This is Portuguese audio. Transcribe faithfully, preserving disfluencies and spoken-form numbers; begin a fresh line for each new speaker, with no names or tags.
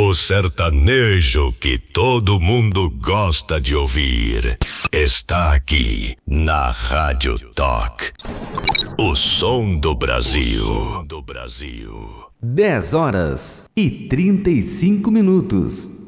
O sertanejo que todo mundo gosta de ouvir está aqui na Rádio Toc. O som do Brasil. O som do Brasil.
dez horas e trinta e cinco minutos.